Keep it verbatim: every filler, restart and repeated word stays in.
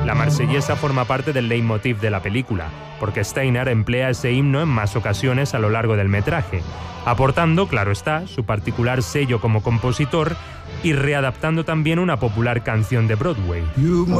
La marsellesa forma parte del leitmotiv de la película, porque Steiner emplea ese himno en más ocasiones a lo largo del metraje, aportando, claro está, su particular sello como compositor y readaptando también una popular canción de Broadway.